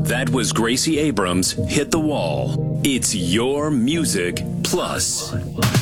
That was Gracie Abrams' Hit the Wall. It's your music plus.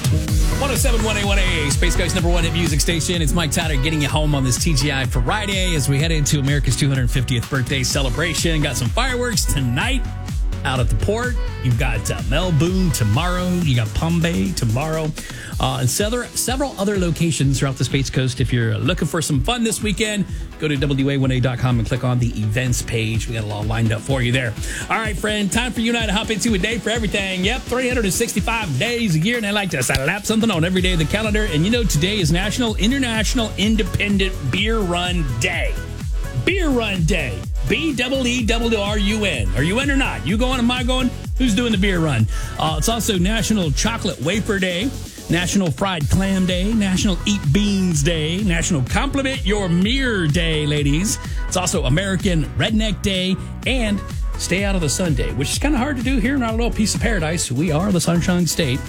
107.1A1A, Space Coast number one hit music station. It's Mike Tyler getting you home on this TGI Friday as we head into America's 250th birthday celebration. Got some fireworks tonight out at the port. You've got Melbourne tomorrow. You got Palm Bay tomorrow. And several other locations throughout the Space Coast. If you're looking for some fun this weekend, go to WA1A.com and click on the events page. We got it all lined up for you there. All right, friend, time for you and I to hop into a day for everything. Yep, 365 days a year, and I like to slap something on every day of the calendar. And you know, today is International Independent Beer Run Day. Beer Run Day. BEERRUN. Are you in or not? You going? Am I going? Who's doing the beer run? It's also National Chocolate Wafer Day, National Fried Clam Day, National Eat Beans Day, National Compliment Your Mirror Day, ladies. It's also American Redneck Day and Stay Out of the Sun Day, which is kind of hard to do here in our little piece of paradise. We are the Sunshine State.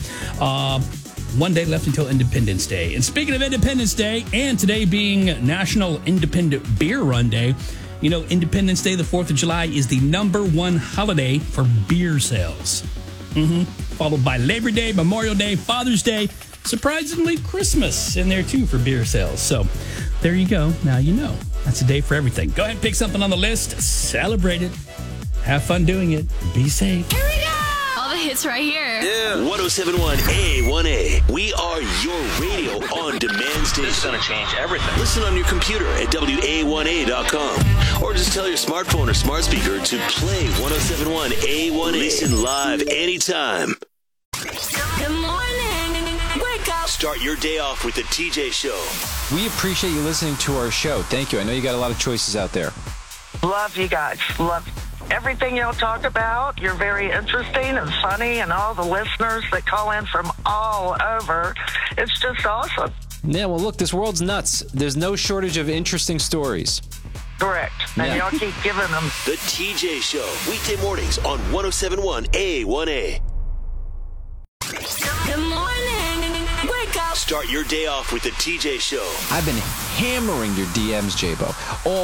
One day left until Independence Day. And speaking of Independence Day, and today being National Independent Beer Run Day, you know, Independence Day, the 4th of July, is the number one holiday for beer sales. Followed by Labor Day, Memorial Day, Father's Day, surprisingly Christmas in there too for beer sales. So there you go. Now you know. That's a day for everything. Go ahead and pick something on the list. Celebrate it. Have fun doing it. Be safe. Here we go! All the hits right here. Yeah. 107.1 A1A. We are your radio on demand station. This is going to change everything. Listen on your computer at WA1A.com. Or just tell your smartphone or smart speaker to play 107.1 A1A. Listen live anytime. Good morning. Wake up. Start your day off with the TJ Show. We appreciate you listening to our show. Thank you. I know you got a lot of choices out there. Love you guys. Love everything y'all talk about. You're very interesting and funny, and all the listeners that call in from all over. It's just awesome. Yeah, well, look, this world's nuts. There's no shortage of interesting stories. Correct. And y'all keep giving them. The TJ Show. Weekday mornings on 107.1 A1A. Good morning. Wake up. Start your day off with the TJ Show. I've been hammering your DMs, J-Bo.